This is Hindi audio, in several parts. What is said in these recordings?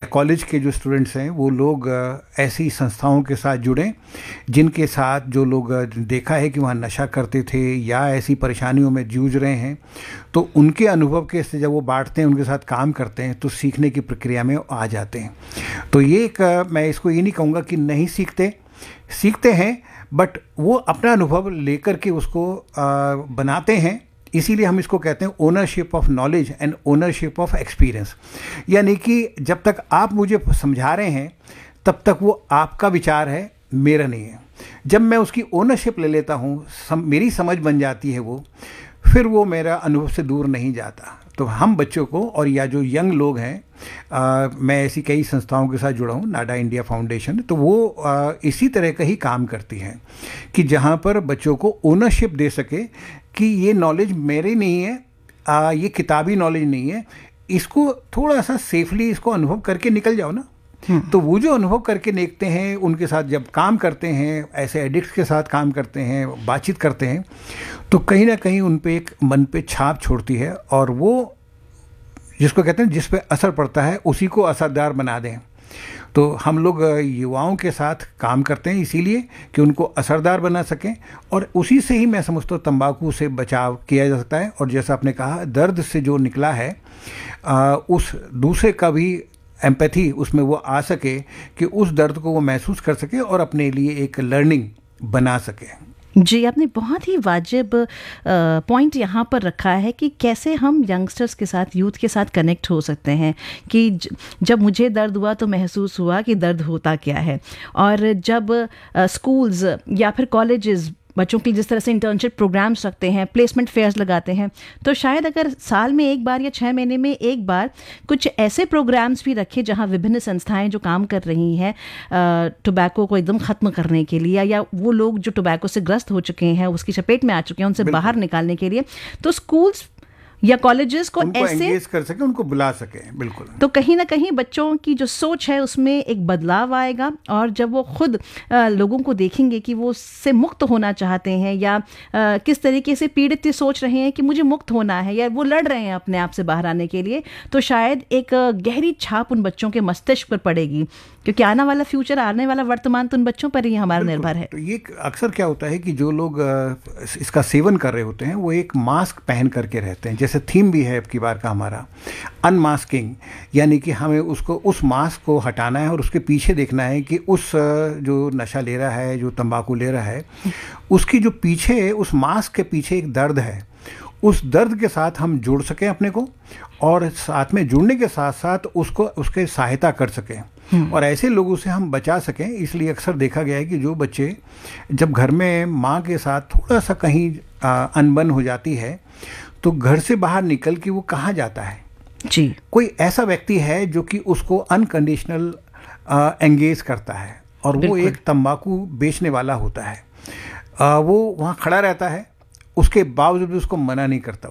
कॉलेज के जो स्टूडेंट्स हैं वो लोग ऐसी संस्थाओं के साथ जुड़ें जिनके साथ जो लोग देखा है कि वहाँ नशा करते थे या ऐसी परेशानियों में जूझ रहे हैं, तो उनके अनुभव के से जब वो बांटते हैं, उनके साथ काम करते हैं, तो सीखने की प्रक्रिया में आ जाते हैं। तो ये एक मैं इसको ये नहीं कहूँगा कि नहीं सीखते हैं, बट वो अपना अनुभव लेकर के उसको बनाते हैं। इसीलिए हम इसको कहते हैं ownership of knowledge and ownership of experience. यानी कि जब तक आप मुझे समझा रहे हैं तब तक वो आपका विचार है, मेरा नहीं है। जब मैं उसकी ओनरशिप ले लेता हूँ, मेरी समझ बन जाती है वो, फिर वो मेरा अनुभव से दूर नहीं जाता। तो हम बच्चों को, और या जो यंग लोग हैं, मैं ऐसी कई संस्थाओं के साथ जुड़ा हूँ, नाडा इंडिया फाउंडेशन, तो वो इसी तरह का ही काम करती है कि जहाँ पर बच्चों को ओनरशिप दे सके कि ये नॉलेज मेरी नहीं है, ये किताबी नॉलेज नहीं है, इसको थोड़ा सा सेफली इसको अनुभव करके निकल जाओ ना। तो वो जो अनुभव करके देखते हैं, उनके साथ जब काम करते हैं, ऐसे एडिक्ट्स के साथ काम करते हैं, बातचीत करते हैं, तो कहीं ना कहीं उन पे एक मन पे छाप छोड़ती है, और वो जिसको कहते हैं जिस पे असर पड़ता है उसी को असरदार बना दें। तो हम लोग युवाओं के साथ काम करते हैं इसीलिए कि उनको असरदार बना सकें, और उसी से ही मैं समझता हूँ तंबाकू से बचाव किया जा सकता है। और जैसा आपने कहा, दर्द से जो निकला है, उस दूसरे का भी एम्पैथी उसमें वो आ सके कि उस दर्द को वो महसूस कर सके और अपने लिए एक लर्निंग बना सके। जी, आपने बहुत ही वाजिब पॉइंट यहाँ पर रखा है कि कैसे हम यंगस्टर्स के साथ, यूथ के साथ कनेक्ट हो सकते हैं कि जब मुझे दर्द हुआ तो महसूस हुआ कि दर्द होता क्या है। और जब स्कूल्स या फिर कॉलेजेस बच्चों के लिए जिस तरह से इंटर्नशिप प्रोग्राम्स रखते हैं, प्लेसमेंट फेयर्स लगाते हैं, तो शायद अगर साल में एक बार या 6 महीने में एक बार कुछ ऐसे प्रोग्राम्स भी रखे जहां विभिन्न संस्थाएं जो काम कर रही हैं टोबैको को एकदम ख़त्म करने के लिए, या वो लोग जो टोबैको से ग्रस्त हो चुके हैं, उसकी चपेट में आ चुके हैं, उनसे बाहर निकालने के लिए, तो स्कूल्स या कॉलेजेस को ऐसे एंगेज कर सके, उनको बुला सके। बिल्कुल। तो कहीं ना कहीं बच्चों की जो सोच है उसमें एक बदलाव आएगा, और जब वो खुद लोगों को देखेंगे कि वो उससे मुक्त होना चाहते हैं, या किस तरीके से पीड़ित सोच रहे हैं कि मुझे मुक्त होना है, या वो लड़ रहे हैं अपने आप से बाहर आने के लिए, तो शायद एक गहरी छाप उन बच्चों के मस्तिष्क पर पड़ेगी, क्योंकि आने वाला फ्यूचर, आने वाला वर्तमान तो उन बच्चों पर ही हमारा निर्भर है। तो ये अक्सर क्या होता है कि जो लोग इसका सेवन कर रहे होते हैं वो एक मास्क पहन करके रहते हैं। जैसे थीम भी है अब की बार का हमारा अनमास्किंग, यानी कि हमें उसको, उस मास्क को हटाना है और उसके पीछे देखना है कि उस जो नशा ले रहा है, जो तंबाकू ले रहा है, उसकी जो पीछे, उस मास्क के पीछे एक दर्द है, उस दर्द के साथ हम जुड़ सकें अपने को, और साथ में जुड़ने के साथ साथ उसको, उसके सहायता कर सकें, और ऐसे लोगों से हम बचा सकें। इसलिए अक्सर देखा गया है कि जो बच्चे जब घर में माँ के साथ थोड़ा सा कहीं अनबन हो जाती है, तो घर से बाहर निकल के वो कहाँ जाता है जी, कोई ऐसा व्यक्ति है जो कि उसको अनकंडीशनल एंगेज करता है, और वो एक तंबाकू बेचने वाला होता है। वो वहाँ खड़ा रहता है, उसके बावजूद उसको मना नहीं करता।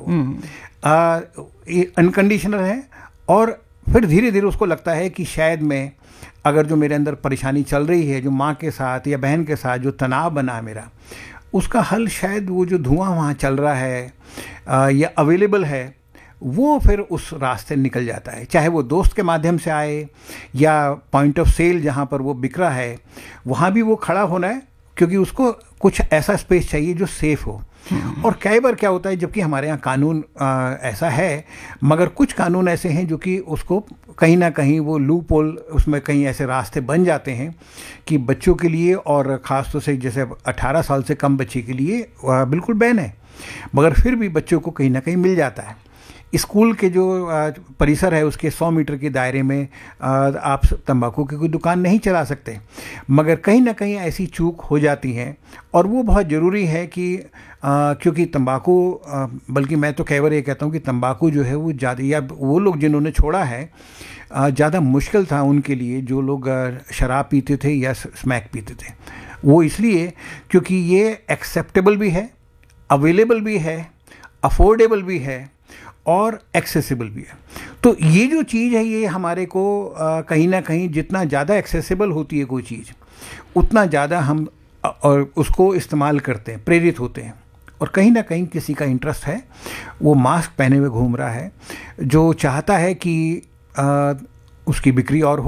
वो अनकंडीशनल है, और फिर धीरे धीरे उसको लगता है कि शायद मैं, अगर जो मेरे अंदर परेशानी चल रही है, जो माँ के साथ या बहन के साथ जो तनाव बना है मेरा, उसका हल शायद वो जो धुआं वहाँ चल रहा है या अवेलेबल है, वो फिर उस रास्ते निकल जाता है। चाहे वो दोस्त के माध्यम से आए, या पॉइंट ऑफ सेल जहाँ पर वो बिक रहा है, वहाँ भी वो खड़ा होना है, क्योंकि उसको कुछ ऐसा स्पेस चाहिए जो सेफ हो। और कई बार क्या होता है, जबकि हमारे यहाँ कानून ऐसा है, मगर कुछ कानून ऐसे हैं जो कि उसको कहीं ना कहीं वो लूप होल, उसमें कहीं ऐसे रास्ते बन जाते हैं कि बच्चों के लिए, और ख़ास तौर से जैसे 18 साल से कम बच्चे के लिए बिल्कुल बैन है, मगर फिर भी बच्चों को कहीं ना कहीं मिल जाता है। स्कूल के जो परिसर है उसके 100 मीटर के दायरे में आप तंबाकू की कोई दुकान नहीं चला सकते, मगर कहीं ना कहीं ऐसी चूक हो जाती है, और वो बहुत ज़रूरी है कि क्योंकि तंबाकू, बल्कि मैं तो कई बार ये कहता हूँ कि तंबाकू जो है वो ज़्यादा, या वो लोग जिन्होंने छोड़ा है, ज़्यादा मुश्किल था उनके लिए जो लोग शराब पीते थे या स्मैक पीते थे। वो इसलिए क्योंकि ये एक्सेप्टेबल भी है, अवेलेबल भी है, अफोर्डेबल भी है, और एक्सेसिबल भी है। तो ये जो चीज़ है, ये हमारे को कहीं ना कहीं जितना ज़्यादा एक्सेसिबल होती है कोई चीज़, उतना ज़्यादा हम और उसको इस्तेमाल करते हैं, प्रेरित होते हैं। और कहीं ना कहीं किसी का इंटरेस्ट है, वो मास्क पहने हुए घूम रहा है, जो चाहता है कि उसकी बिक्री और